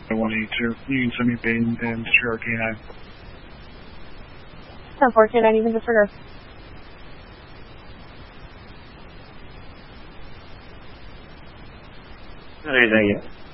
182. You can send me Bane and disregard K9. 10-4, K9, you can disregard. Alright, thank you.